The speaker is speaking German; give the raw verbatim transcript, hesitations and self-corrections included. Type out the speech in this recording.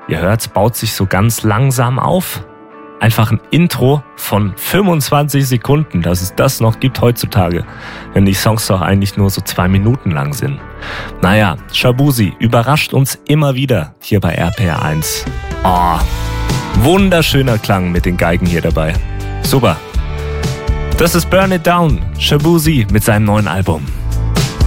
Ihr hört's, baut sich so ganz langsam auf. Einfach ein Intro von fünfundzwanzig Sekunden, dass es das noch gibt heutzutage, wenn die Songs doch eigentlich nur so zwei Minuten lang sind. Naja, Shaboozey überrascht uns immer wieder hier bei R P R eins. Oh, wunderschöner Klang mit den Geigen hier dabei. Super. Das ist Burn It Down, Shaboozey mit seinem neuen Album.